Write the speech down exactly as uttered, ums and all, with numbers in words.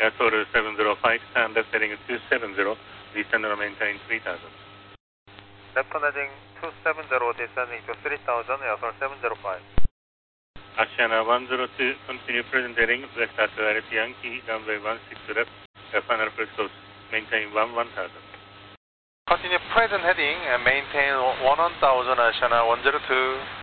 Airport seven zero five, stand left heading two seven zero, descend and maintain three thousand. Left heading two seven zero, descending to three thousand, Airport seven zero five. Asiana one zero two, continue present heading, west after R F Yankee, runway one six left, final approach course, maintain one one thousand. Continue present heading and maintain one one thousand, Asiana one zero two.